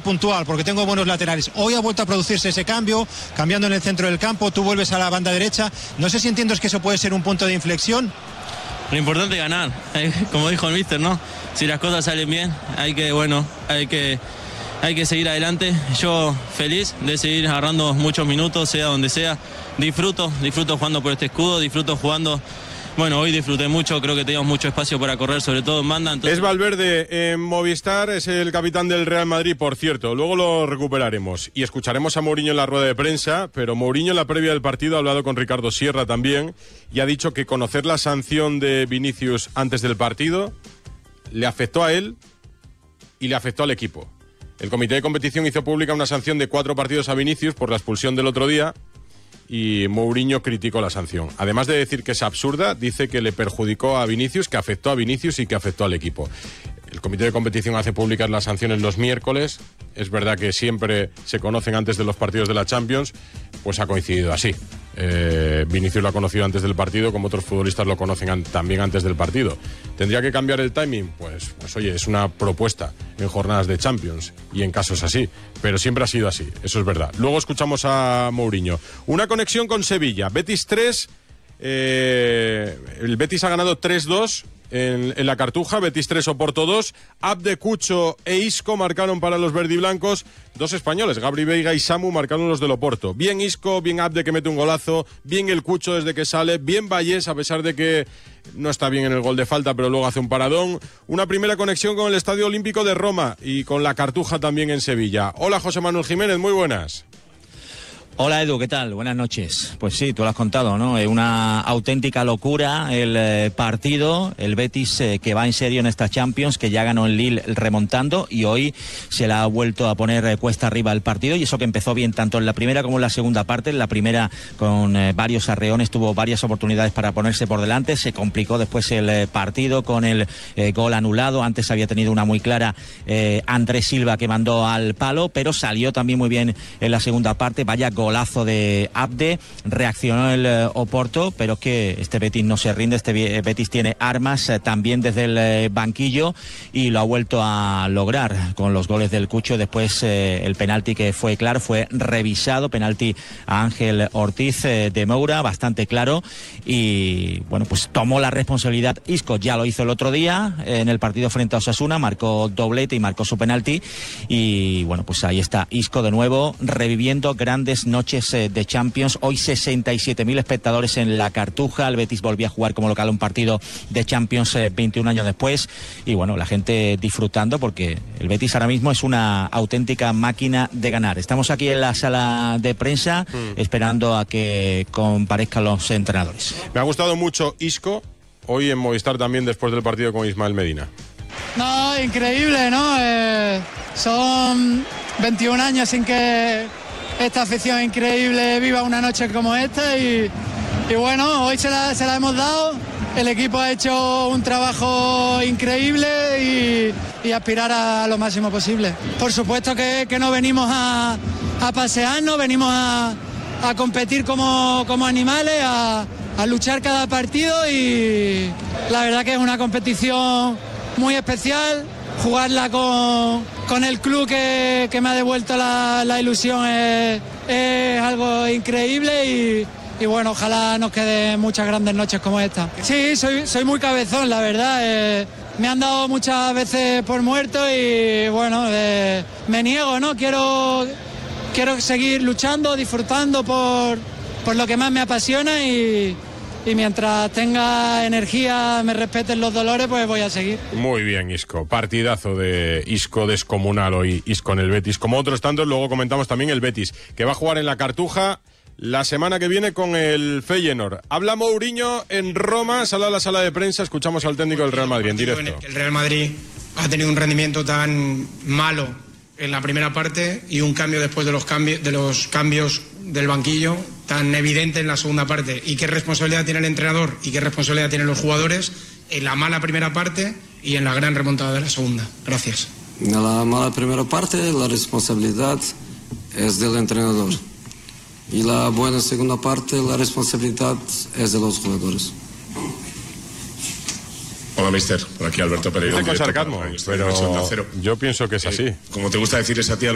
puntual porque tengo buenos laterales. Hoy ha vuelto a producirse ese cambio, cambiando en el centro del campo, tú vuelves a la banda derecha. No sé si entiendes que eso puede ser un punto de inflexión. Lo importante es ganar, como dijo el míster, ¿no? Si las cosas salen bien, hay que seguir adelante. Yo feliz de seguir agarrando muchos minutos, sea donde sea. Disfruto jugando por este escudo, disfruto jugando. Bueno, hoy disfruté mucho, creo que teníamos mucho espacio para correr, sobre todo en banda. Es Valverde en Movistar, es el capitán del Real Madrid, por cierto. Luego lo recuperaremos y escucharemos a Mourinho en la rueda de prensa, pero Mourinho en la previa del partido ha hablado con Ricardo Sierra también y ha dicho que conocer la sanción de Vinicius antes del partido le afectó a él y le afectó al equipo. El comité de competición hizo pública una sanción de 4 partidos a Vinicius por la expulsión del otro día y Mourinho criticó la sanción. Además de decir que es absurda, dice que le perjudicó a Vinicius, que afectó a Vinicius y que afectó al equipo. El comité de competición hace públicas las sanciones los miércoles. Es verdad que siempre se conocen antes de los partidos de la Champions, pues ha coincidido así. Vinicius lo ha conocido antes del partido, como otros futbolistas lo conocen también antes del partido. ¿Tendría que cambiar el timing? Pues oye, es una propuesta en jornadas de Champions y en casos así, pero siempre ha sido así, eso es verdad. Luego escuchamos a Mourinho. Una conexión con Sevilla, Betis 3, el Betis ha ganado 3-2 en la Cartuja, Betis 3, Oporto 2, Abde, Cucho e Isco marcaron para los verdiblancos, 2 españoles, Gabri Veiga y Samu marcaron los del Oporto. Bien Isco, bien Abde que mete un golazo, bien el Cucho desde que sale, bien Vallés a pesar de que no está bien en el gol de falta pero luego hace un paradón. Una primera conexión con el Estadio Olímpico de Roma y con la Cartuja también en Sevilla. Hola José Manuel Jiménez, muy buenas. Hola Edu, ¿qué tal? Buenas noches. Pues sí, tú lo has contado, ¿no? Una auténtica locura el partido, el Betis que va en serio en esta Champions, que ya ganó el Lille remontando y hoy se la ha vuelto a poner cuesta arriba el partido y eso que empezó bien tanto en la primera como en la segunda parte. En la primera con varios arreones, tuvo varias oportunidades para ponerse por delante, se complicó después el partido con el gol anulado. Antes había tenido una muy clara Andrés Silva que mandó al palo, pero salió también muy bien en la segunda parte. Vaya golazo de Abde, reaccionó el Oporto, pero es que este Betis no se rinde, este Betis tiene armas también desde el banquillo y lo ha vuelto a lograr con los goles del Cucho. Después el penalti que fue claro, fue revisado, penalti a Ángel Ortiz de Moura, bastante claro y bueno, pues tomó la responsabilidad Isco, ya lo hizo el otro día en el partido frente a Osasuna, marcó doblete y marcó su penalti y bueno, pues ahí está Isco de nuevo reviviendo grandes noches de Champions. Hoy 67.000 espectadores en la Cartuja. El Betis volvió a jugar como local un partido de Champions 21 años después y bueno, la gente disfrutando porque el Betis ahora mismo es una auténtica máquina de ganar. Estamos aquí en la sala de prensa esperando a que comparezcan los entrenadores. Me ha gustado mucho Isco hoy en Movistar también después del partido con Ismael Medina. No, increíble, ¿no? Son 21 años sin que esta afición increíble viva una noche como esta y bueno, hoy se la hemos dado. El equipo ha hecho un trabajo increíble y aspirar a lo máximo posible. Por supuesto que no venimos a pasearnos, venimos a competir como animales, a luchar cada partido y la verdad que es una competición muy especial. Jugarla con el club que me ha devuelto la ilusión es algo increíble y bueno, ojalá nos queden muchas grandes noches como esta. Sí, soy muy cabezón, la verdad. Me han dado muchas veces por muerto y bueno, me niego, ¿no? Quiero seguir luchando, disfrutando por lo que más me apasiona y mientras tenga energía, me respeten los dolores, pues voy a seguir. Muy bien, Isco. Partidazo de Isco descomunal hoy, Isco en el Betis. Como otros tantos, luego comentamos también el Betis, que va a jugar en la Cartuja la semana que viene con el Feyenoord. Habla Mourinho en Roma, sale a la sala de prensa, escuchamos al técnico del Real Madrid en directo. El Real Madrid ha tenido un rendimiento tan malo en la primera parte y un cambio después de los cambios del banquillo tan evidente en la segunda parte. ¿Y qué responsabilidad tiene el entrenador y qué responsabilidad tienen los jugadores en la mala primera parte y en la gran remontada de la segunda? Gracias. En la mala primera parte la responsabilidad es del entrenador y la buena segunda parte la responsabilidad es de los jugadores. Hola, mister. Por aquí Alberto Pereira. Con sarcasmo, pero yo pienso que es así. Como te gusta decir, es a ti